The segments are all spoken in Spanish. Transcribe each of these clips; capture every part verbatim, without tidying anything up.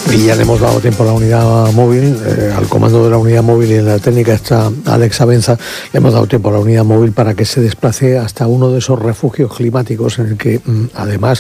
Y ya le hemos dado tiempo a la unidad móvil, eh, al comando de la unidad móvil y en la técnica está Alex Abenza, le hemos dado tiempo a la unidad móvil para que se desplace hasta uno de esos refugios climáticos en el que, además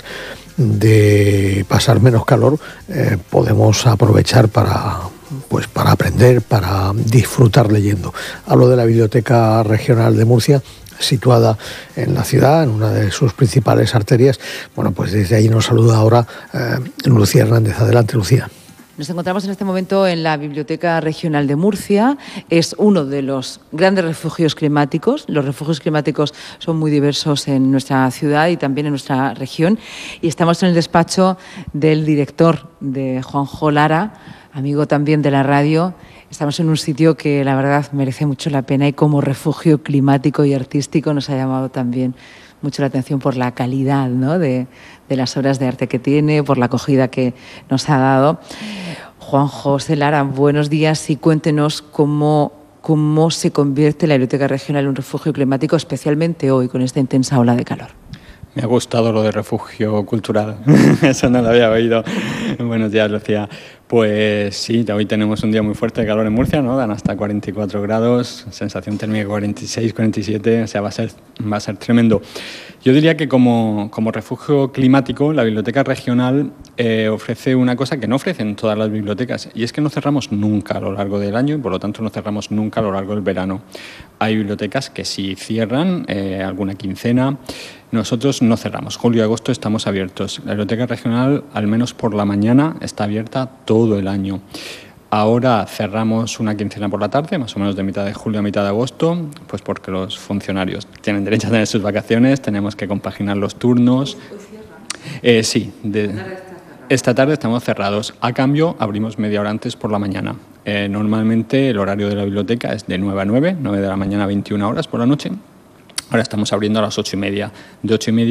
de pasar menos calor, eh, podemos aprovechar para, pues, para aprender, para disfrutar leyendo. Hablo de la Biblioteca Regional de Murcia, situada en la ciudad, en una de sus principales arterias. Bueno, pues desde ahí nos saluda ahora eh, Lucía Hernández. Adelante, Lucía. Nos encontramos en este momento en la Biblioteca Regional de Murcia. Es uno de los grandes refugios climáticos. Los refugios climáticos son muy diversos en nuestra ciudad y también en nuestra región. Y estamos en el despacho del director, de Juanjo Lara, amigo también de la radio. Estamos en un sitio que la verdad merece mucho la pena y como refugio climático y artístico nos ha llamado también mucho la atención por la calidad, ¿no?, de, de las obras de arte que tiene, por la acogida que nos ha dado. Juan José Lara, buenos días y cuéntenos cómo, cómo se convierte la Biblioteca Regional en un refugio climático, especialmente hoy con esta intensa ola de calor. Me ha gustado lo de refugio cultural, eso no lo había oído. Buenos días, Lucía. Pues sí, hoy tenemos un día muy fuerte de calor en Murcia, ¿no? Dan hasta cuarenta y cuatro grados, sensación térmica cuarenta y seis, cuarenta y siete, o sea, va a ser, va a ser tremendo. Yo diría que como, como refugio climático, la Biblioteca Regional eh, ofrece una cosa que no ofrecen todas las bibliotecas, y es que no cerramos nunca a lo largo del año y por lo tanto no cerramos nunca a lo largo del verano. Hay bibliotecas que sí cierran, eh, alguna quincena. Nosotros no cerramos. Julio y agosto estamos abiertos. La Biblioteca Regional, al menos por la mañana, está abierta todo el año. Ahora cerramos una quincena por la tarde, más o menos de mitad de julio a mitad de agosto, pues porque los funcionarios tienen derecho a tener sus vacaciones, tenemos que compaginar los turnos. Eh, sí, de, esta tarde estamos cerrados. A cambio, abrimos media hora antes por la mañana. Eh, normalmente el horario de la biblioteca es de nueve a nueve, nueve de la mañana a veintiuna horas por la noche. Ahora estamos abriendo a las ocho y media. De ocho y media